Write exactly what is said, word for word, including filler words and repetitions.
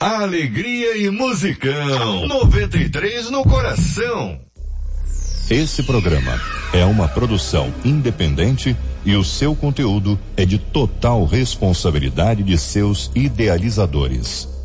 Alegria e musicão. noventa e três no coração. Esse programa é uma produção independente e o seu conteúdo é de total responsabilidade de seus idealizadores.